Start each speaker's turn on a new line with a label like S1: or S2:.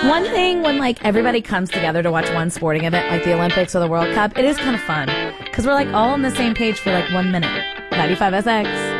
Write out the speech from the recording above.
S1: One thing when like everybody comes together to watch one sporting event like the Olympics or the World Cup, it is kind of fun because we're like all on the same page for like 1 minute. 95SX.